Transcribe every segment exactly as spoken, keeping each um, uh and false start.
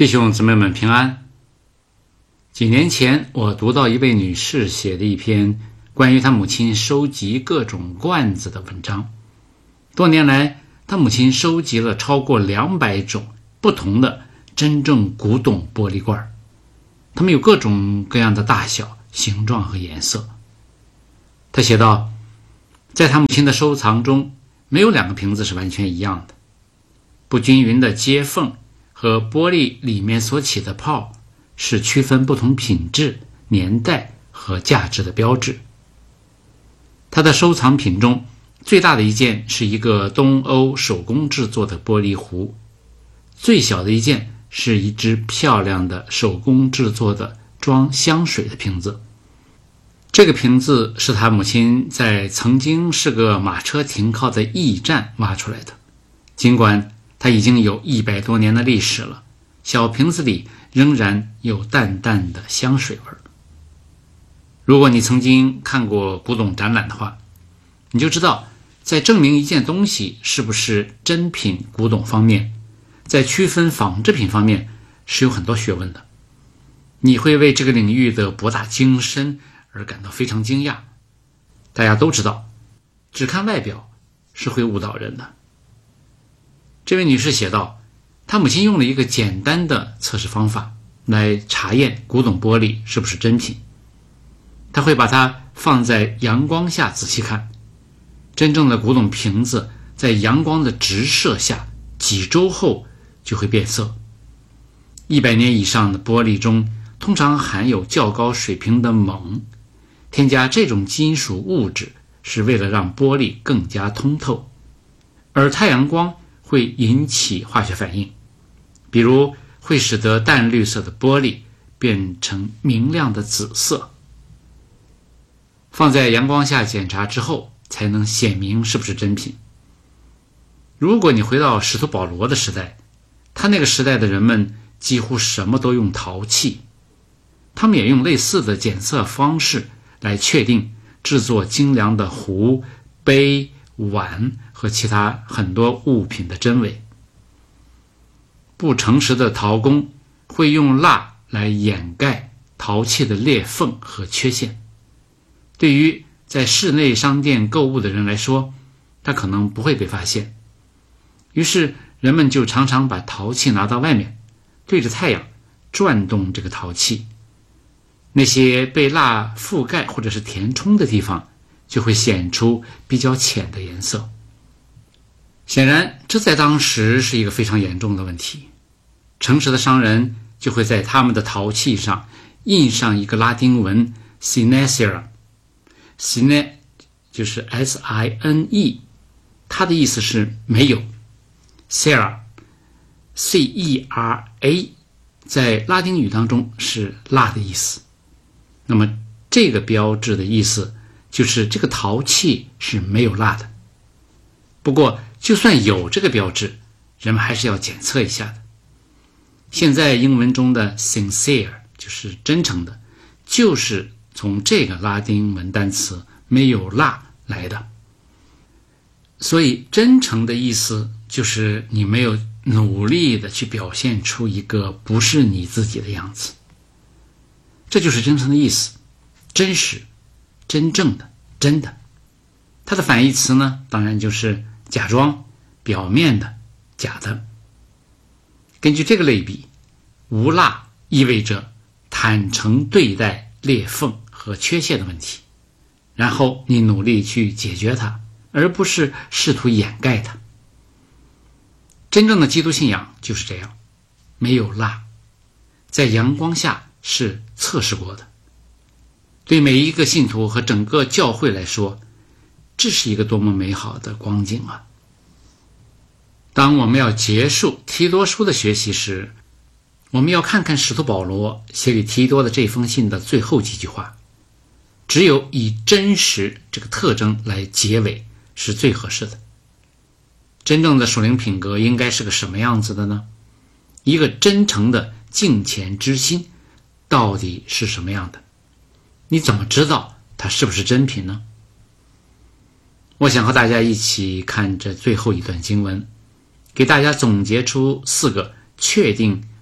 弟兄姊妹们平安。几年前我读到一位女士写的一篇关于她母亲收集各种罐子的文章。多年来，她母亲收集了超过两百种不同的真正古董玻璃罐，它们有各种各样的大小、形状和颜色。她写道，在她母亲的收藏中，没有两个瓶子是完全一样的。不均匀的接缝和玻璃里面所起的泡是区分不同品质、年代和价值的标志。他的收藏品中最大的一件是一个东欧手工制作的玻璃壶，最小的一件是一只漂亮的手工制作的装香水的瓶子。这个瓶子是他母亲在曾经是个马车停靠的驿站挖出来的，尽管它已经有一百多年的历史了，小瓶子里仍然有淡淡的香水味。如果你曾经看过古董展览的话，你就知道在证明一件东西是不是真品古董方面，在区分仿制品方面是有很多学问的。你会为这个领域的博大精深而感到非常惊讶。大家都知道，只看外表是会误导人的。这位女士写道，她母亲用了一个简单的测试方法来查验古董玻璃是不是真品。她会把它放在阳光下仔细看，真正的古董瓶子在阳光的直射下几周后就会变色。一百年以上的玻璃中通常含有较高水平的锰，添加这种金属物质是为了让玻璃更加通透，而太阳光会引起化学反应，比如会使得淡绿色的玻璃变成明亮的紫色。放在阳光下检查之后，才能显明是不是真品。如果你回到使徒保罗的时代，他那个时代的人们几乎什么都用陶器，他们也用类似的检测方式来确定制作精良的壶、杯、碗和其他很多物品的真伪。不诚实的陶工会用蜡来掩盖陶器的裂缝和缺陷。对于在室内商店购物的人来说，它可能不会被发现。于是人们就常常把陶器拿到外面，对着太阳转动这个陶器。那些被蜡覆盖或者是填充的地方就会显出比较浅的颜色。显然，这在当时是一个非常严重的问题。诚实的商人就会在他们的陶器上印上一个拉丁文 Sinecera， Sine 就是 S I N E， 它的意思是没有。 Cera C E R A 在拉丁语当中是蜡的意思。那么这个标志的意思就是这个陶器是没有蜡的。不过就算有这个标志，人们还是要检测一下的。现在英文中的 sincere 就是真诚的，就是从这个拉丁文单词没有蜡来的。所以真诚的意思就是你没有努力的去表现出一个不是你自己的样子。这就是真诚的意思，真实、真正的、真的。它的反义词呢，当然就是假装、表面的、假的。根据这个类比，无蜡意味着坦诚对待裂缝和缺陷的问题，然后你努力去解决它，而不是试图掩盖它。真正的基督信仰就是这样，没有蜡，在阳光下是测试过的。对每一个信徒和整个教会来说，这是一个多么美好的光景啊！当我们要结束提多书的学习时，我们要看看使徒保罗写给提多的这封信的最后几句话。只有以真实这个特征来结尾是最合适的。真正的属灵品格应该是个什么样子的呢？一个真诚的敬虔之心到底是什么样的？你怎么知道它是不是真品呢？我想和大家一起看这最后一段经文，给大家总结出四个确定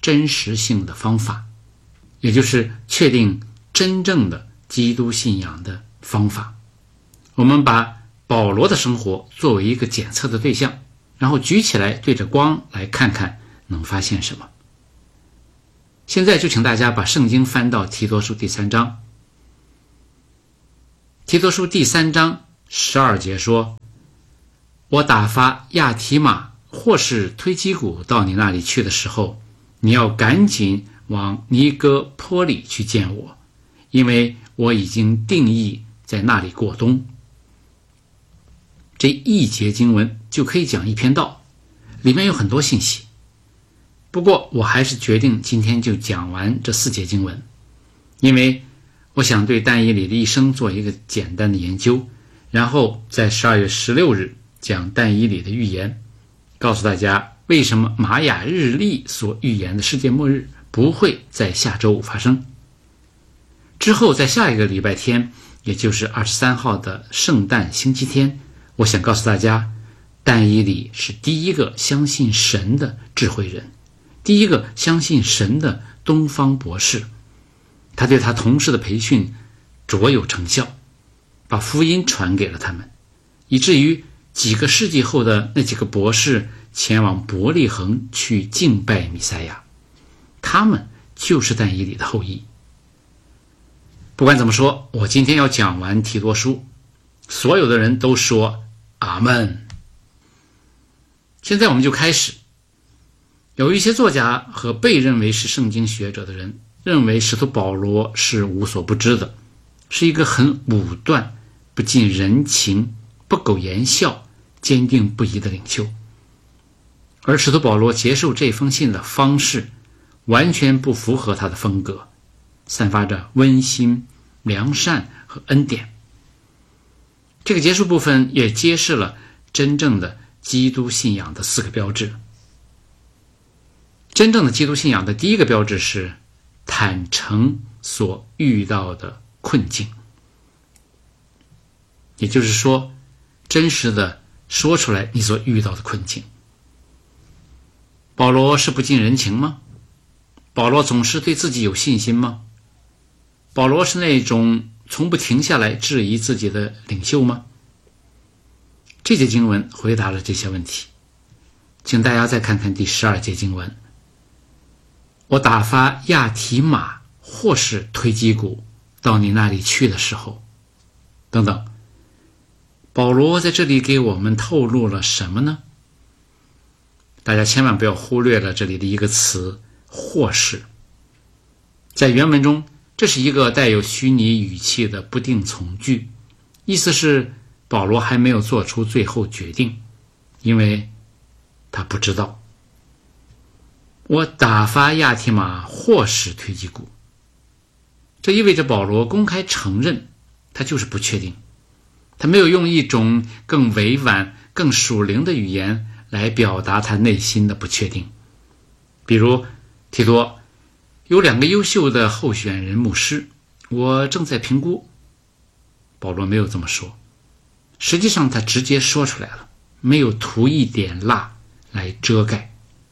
真实性的方法，也就是确定真正的基督信仰的方法。我们把保罗的生活作为一个检测的对象，然后举起来对着光来看看能发现什么。现在就请大家把圣经翻到提多书第三章。提多书第三章十二节说，我打发亚提马或是推基古到你那里去的时候，你要赶紧往尼哥坡里去见我，因为我已经定义在那里过冬。这一节经文就可以讲一篇道，里面有很多信息。不过我还是决定今天就讲完这四节经文，因为我想对但以理的一生做一个简单的研究，然后在十二月十六日讲但以理的预言，告诉大家为什么玛雅日历所预言的世界末日不会在下周五发生。之后在下一个礼拜天，也就是二十三号的圣诞星期天，我想告诉大家，但以理是第一个相信神的智慧人，第一个相信神的东方博士。他对他同事的培训卓有成效，把福音传给了他们，以至于几个世纪后的那几个博士前往伯利恒去敬拜弥赛亚，他们就是但以理的后裔。不管怎么说，我今天要讲完提多书，所有的人都说阿们。现在我们就开始。有一些作家和被认为是圣经学者的人认为使徒保罗是无所不知的，是一个很武断、不近人情、不苟言笑、坚定不移的领袖。而使徒保罗接受这封信的方式完全不符合他的风格，散发着温馨、良善和恩典。这个结束部分也揭示了真正的基督信仰的四个标志。真正的基督信仰的第一个标志是坦诚所遇到的困境，也就是说，真实的说出来你所遇到的困境。保罗是不近人情吗？保罗总是对自己有信心吗？保罗是那种从不停下来质疑自己的领袖吗？这节经文回答了这些问题。请大家再看看第十二节经文，我打发亚提马或是推基古到你那里去的时候，等等。保罗在这里给我们透露了什么呢？大家千万不要忽略了这里的一个词或是。在原文中，这是一个带有虚拟语气的不定从句，意思是保罗还没有做出最后决定，因为他不知道。我打发亚提马或是推基古，这意味着保罗公开承认他就是不确定，他没有用一种更委婉、更属灵的语言来表达他内心的不确定。比如提多有两个优秀的候选人牧师，我正在评估。保罗没有这么说，实际上他直接说出来了，没有涂一点蜡来遮盖。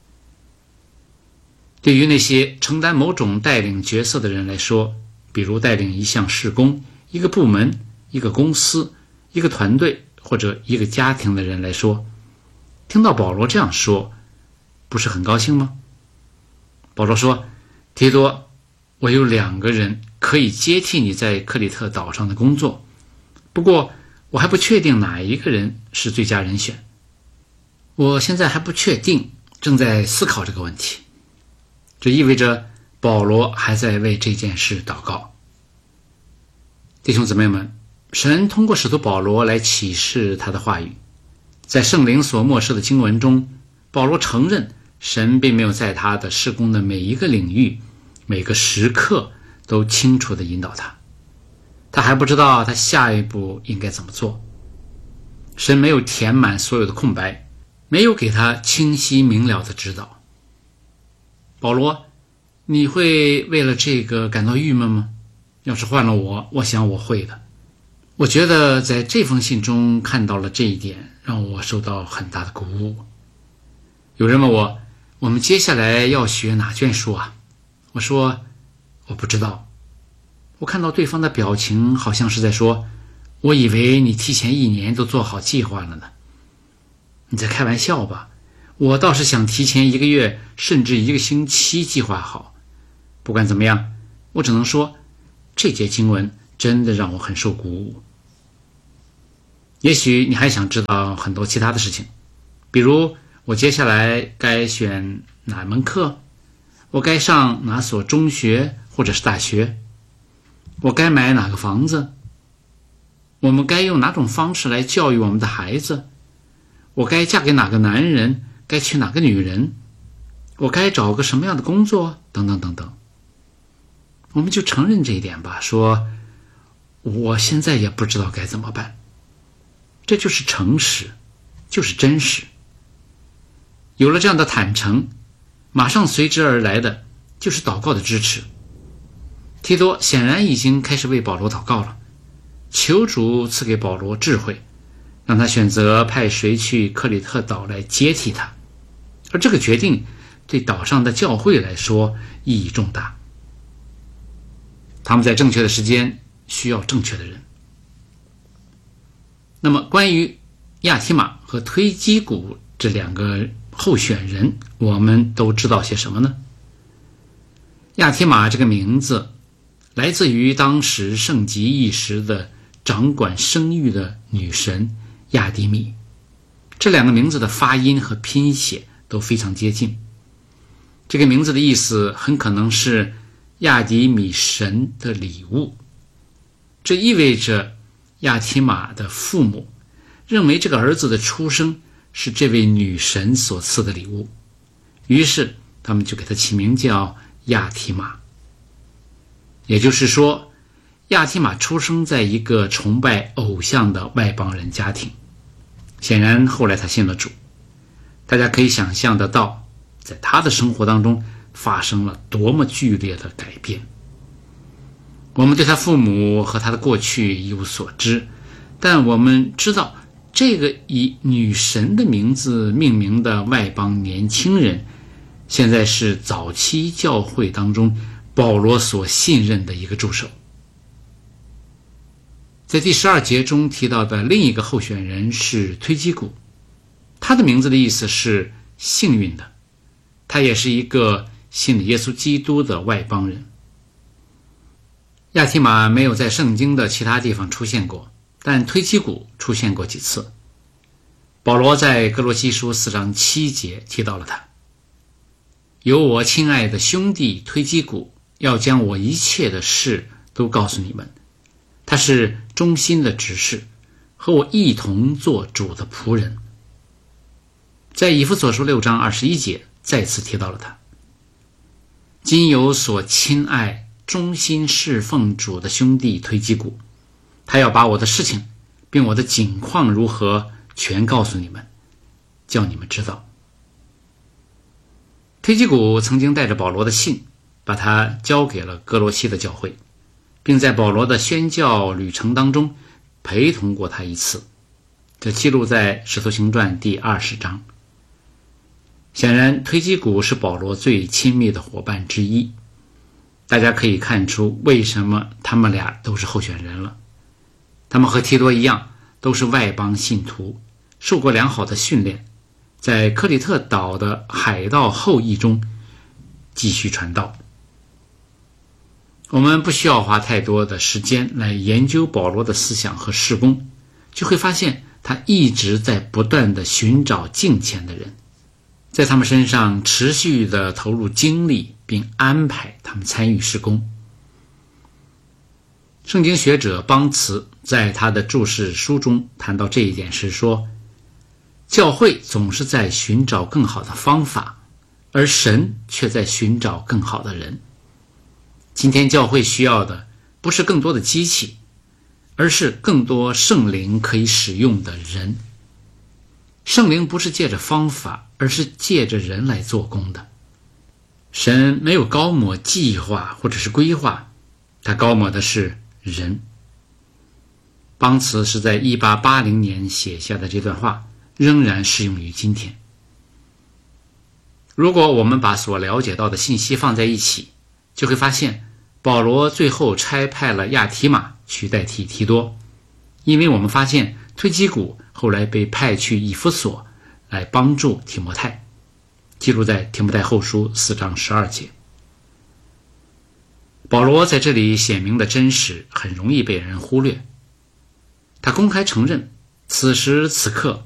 对于那些承担某种带领角色的人来说，比如带领一项事工、一个部门、一个公司、一个团队或者一个家庭的人来说，听到保罗这样说，不是很高兴吗？保罗说，提多，我有两个人可以接替你在克里特岛上的工作，不过我还不确定哪一个人是最佳人选。我现在还不确定，正在思考这个问题。这意味着保罗还在为这件事祷告。弟兄姊妹们，神通过使徒保罗来启示他的话语。在圣灵所默示的经文中，保罗承认神并没有在他的事工的每一个领域、每个时刻都清楚地引导他。他还不知道他下一步应该怎么做。神没有填满所有的空白，没有给他清晰明了的指导。保罗，你会为了这个感到郁闷吗？要是换了我，我想我会的。我觉得在这封信中看到了这一点，让我受到很大的鼓舞。有人问我， 我们接下来要学哪卷书啊？我说我不知道。我看到对方的表情好像是在说，我以为你提前一年都做好计划了呢。你在开玩笑吧？我倒是想提前一个月甚至一个星期计划好。不管怎么样，我只能说这节经文真的让我很受鼓舞。也许你还想知道很多其他的事情，比如我接下来该选哪门课，我该上哪所中学或者是大学，我该买哪个房子，我们该用哪种方式来教育我们的孩子，我该嫁给哪个男人，该娶哪个女人，我该找个什么样的工作，等等等等。我们就承认这一点吧，说我现在也不知道该怎么办。这就是诚实，就是真实。有了这样的坦诚，马上随之而来的就是祷告的支持。提多显然已经开始为保罗祷告了，求主赐给保罗智慧，让他选择派谁去克里特岛来接替他。而这个决定对岛上的教会来说意义重大。他们在正确的时间需要正确的人。那么关于亚提玛和推基古这两个候选人，我们都知道些什么呢？亚提玛这个名字来自于当时盛极一时的掌管生育的女神亚迪米，这两个名字的发音和拼写都非常接近。这个名字的意思很可能是亚迪米神的礼物，这意味着亚提玛的父母认为这个儿子的出生是这位女神所赐的礼物，于是他们就给他起名叫亚提玛。也就是说，亚提玛出生在一个崇拜偶像的外邦人家庭，显然后来他信了主。大家可以想象得到，在他的生活当中发生了多么剧烈的改变。我们对他父母和他的过去一无所知，但我们知道这个以女神的名字命名的外邦年轻人，现在是早期教会当中保罗所信任的一个助手。在第十二节中提到的另一个候选人是推基古，他的名字的意思是幸运的，他也是一个信了耶稣基督的外邦人。亚提玛没有在圣经的其他地方出现过，但推基古出现过几次。保罗在哥罗西书四章七节提到了他。有我亲爱的兄弟推基古要将我一切的事都告诉你们，他是忠心的执事，和我一同做主的仆人。在以弗所书六章二十一节再次提到了他。今有所亲爱忠心侍奉主的兄弟推基古，他要把我的事情并我的景况如何全告诉你们，叫你们知道。推基古曾经带着保罗的信，把他交给了哥罗西的教会，并在保罗的宣教旅程当中陪同过他一次，这记录在使徒行传第二十章。显然推基古是保罗最亲密的伙伴之一，大家可以看出为什么他们俩都是候选人了。他们和提多一样，都是外邦信徒，受过良好的训练，在克里特岛的海盗后裔中继续传道。我们不需要花太多的时间来研究保罗的思想和事工，就会发现他一直在不断地寻找敬虔的人，在他们身上持续地投入精力，并安排他们参与事工。圣经学者邦茨在他的注释书中谈到这一点时说，教会总是在寻找更好的方法，而神却在寻找更好的人。今天教会需要的不是更多的机器，而是更多圣灵可以使用的人。圣灵不是借着方法，而是借着人来做工的。神没有高抹计划或者是规划，他高抹的是人。邦茨是在一八八零年写下的这段话，仍然适用于今天。 如果我们把所了解到的信息放在一起，就会发现保罗最后差派了亚提马去代替提多，因为我们发现推基古后来被派去以弗所来帮助提摩太，记录在提摩太后书四章十二节。保罗在这里显明的真实很容易被人忽略，他公开承认此时此刻